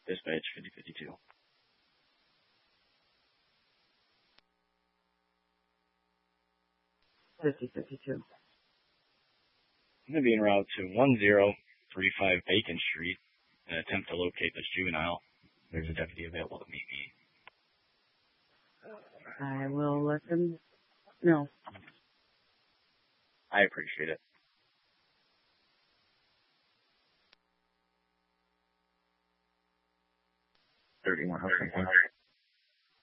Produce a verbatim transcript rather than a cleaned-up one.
Dispatch fifty fifty-two. fifty fifty-two. I'm going to be en route to one zero three five Bacon Street and attempt to locate this juvenile. There's a deputy available to meet me. I will let them know. I appreciate it. thirty-one hundred.